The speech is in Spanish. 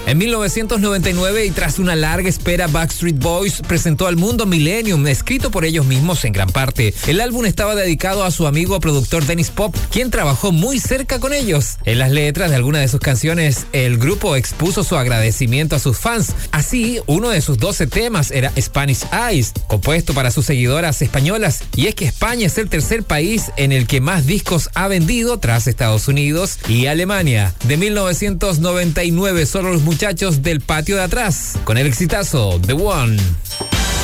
En 1999, y tras una larga espera, Backstreet Boys presentó al mundo Millennium, escrito por ellos mismos en gran parte. El álbum estaba dedicado a su amigo productor Dennis Pop, quien trabajó muy cerca con ellos. En las letras de algunas de sus canciones, el grupo expuso su agradecimiento a sus fans. Así, uno de sus 12 temas era Spanish Eyes, compuesto para sus seguidoras españolas. Y es que España es el tercer país en el que más discos ha vendido tras Estados Unidos y Alemania. De 1999, solo los muchachos del patio de atrás, con el exitazo The One.